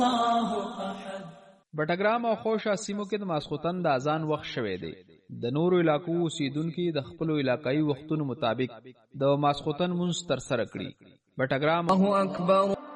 بټګرام او خوشا سیمو کې د ماسخوتن د اذان وخت شوی دی. د نورو علاقو اوسیدونکي د خپلو علاقايي وختونو مطابق د ماسخوتن مونځ ترسره کړي. بټګرام الله اکبر.